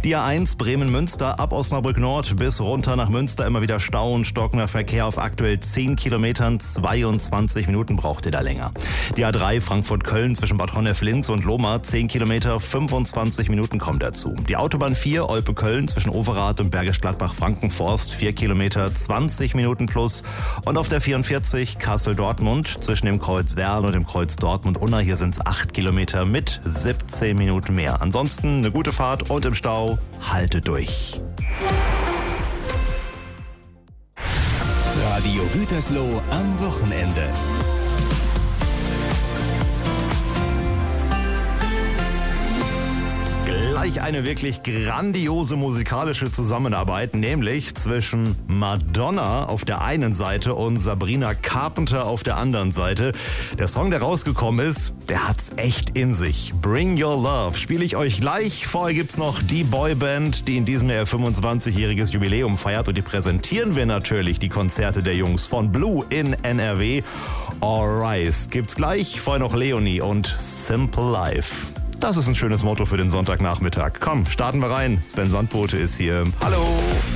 Die A1 Bremen-Münster ab Osnabrück Nord bis runter nach Münster immer wieder Stau und stockender Verkehr auf aktuell 10 Kilometern. 22 Minuten braucht ihr da länger. Die A3 Frankfurt-Köln zwischen Bad Honnef-Linz und Lohmar 10 Kilometer, 25 Minuten kommen dazu. Die Autobahn 4 Olpe-Köln zwischen Overath und Bergisch Gladbach-Frankenforst 4 Kilometer, 20 Minuten plus. Und auf der 44 Kassel-Dortmund zwischen dem Kreuz Werl und dem Kreuz Dortmund-Unna, hier sind es 8 Kilometer mit 17 Minuten mehr. Ansonsten eine gute Fahrt und im Stau haltet durch. Radio Gütersloh am Wochenende. Gleich eine wirklich grandiose musikalische Zusammenarbeit, nämlich zwischen Madonna auf der einen Seite und Sabrina Carpenter auf der anderen Seite. Der Song, der rausgekommen ist, der hat's echt in sich. Bring Your Love spiele ich euch gleich. Vorher gibt's noch die Boyband, die in diesem Jahr 25-jähriges Jubiläum feiert, und die präsentieren wir natürlich, die Konzerte der Jungs von Blue in NRW. All Rise gibt's gleich, vorher noch Leonie und Simple Life. Das ist ein schönes Motto für den Sonntagnachmittag. Komm, starten wir rein. Sven Sandbote ist hier. Hallo!